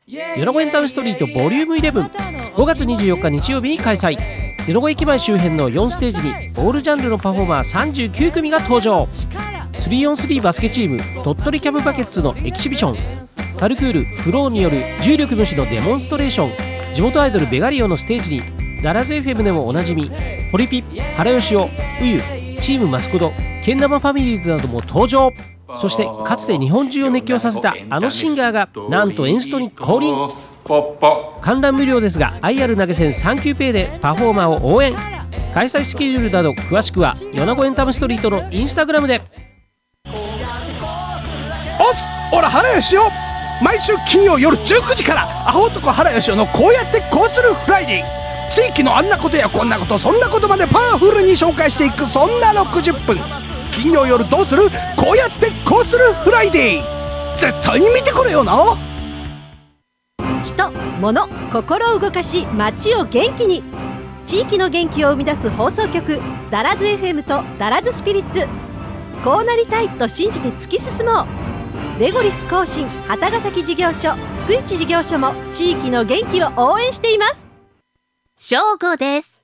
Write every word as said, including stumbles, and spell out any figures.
米子エンタメストリートボリュームイレブン、ごがつにじゅうよっか日曜日に開催。米子駅前周辺のよんステージにオールジャンルのパフォーマーさんじゅうきゅうくみが登場。 スリーオンスリー バスケチーム鳥取キャブバケッツのエキシビション、パルクールフローによる重力無視のデモンストレーション、地元アイドルベガリオのステージにダラズ エフエム でもおなじみポリピ、原義雄、ウユ、チームマスコド、けん玉ファミリーズなども登場。そしてかつて日本中を熱狂させたあのシンガーがなんとエンストに降臨。観覧無料ですが アイアール 投げ銭 サンキューペイでパフォーマーを応援。開催スケジュールなど詳しくは米子エンタメストリートのインスタグラムで。 おつおら原義雄、毎週金曜夜じゅうくじからアホ男原義雄のこうやってこうするフライデー、地域のあんなことやこんなことそんなことまでパワフルに紹介していく、そんなろくじゅっぷん。金曜夜どうするこうやってこうするフライデー、絶対に見てくれよな。 人、物、心を動かし街を元気に、地域の元気を生み出す放送局ダラズ エフエム とダラズスピリッツ。こうなりたいと信じて突き進もう。レゴリス更新旗ヶ崎事業所、福市事業所も地域の元気を応援しています。 正午です。